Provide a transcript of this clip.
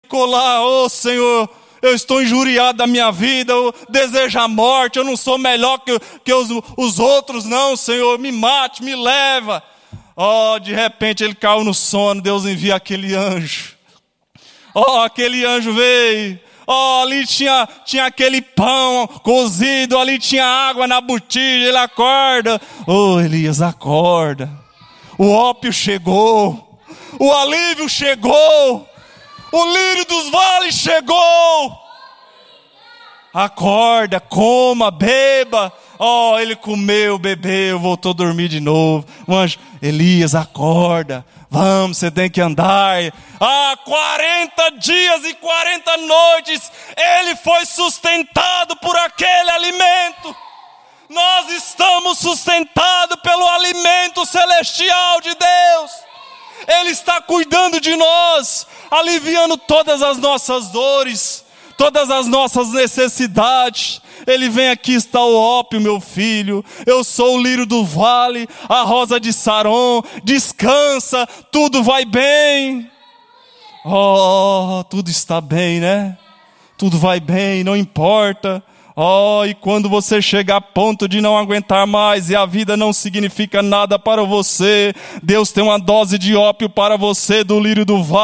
ficou lá, ô Senhor, eu estou injuriado da minha vida, eu desejo a morte, eu não sou melhor que os outros, não, Senhor, me mate, me leva. De repente ele caiu no sono, Deus envia aquele anjo. Aquele anjo veio. Ali tinha aquele pão cozido, ali tinha água na botija, ele acorda. Elias, acorda. O ópio chegou, o alívio chegou, o lírio dos vales chegou. Acorda, coma, beba. Ele comeu, bebeu, voltou a dormir de novo. O anjo, Elias, acorda. Vamos, você tem que andar. 40 dias e 40 noites, ele foi sustentado por aquele alimento. Nós estamos sustentados pelo alimento celestial de Deus. Ele está cuidando de nós, aliviando todas as nossas dores, todas as nossas necessidades. Ele vem, aqui está o ópio, meu filho. Eu sou o lírio do vale, a rosa de Saron. Descansa, tudo vai bem. Tudo está bem, né? Tudo vai bem, não importa. E quando você chegar a ponto de não aguentar mais e a vida não significa nada para você, Deus tem uma dose de ópio para você do lírio do vale.